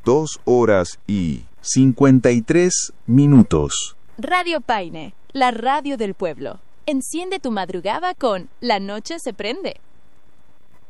2 horas y 53 minutos. Radio Paine, la radio del pueblo. Enciende tu madrugada con La Noche se prende.